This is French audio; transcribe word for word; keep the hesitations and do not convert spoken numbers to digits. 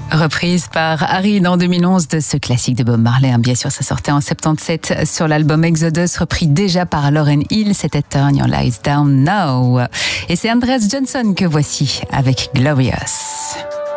Reprise par Harry en deux mille onze de ce classique de Bob Marley. Bien sûr, ça sortait en soixante-dix-sept sur l'album Exodus, repris déjà par Lauryn Hill. C'était Turn Your Lights Down Now. Et c'est Andreas Johnson que voici avec Glorious.